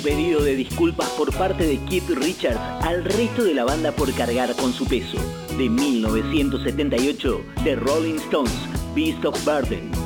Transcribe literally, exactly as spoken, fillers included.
pedido de disculpas por parte de Keith Richards al resto de la banda por cargar con su peso. De mil novecientos setenta y ocho, The Rolling Stones, Beast of Burden.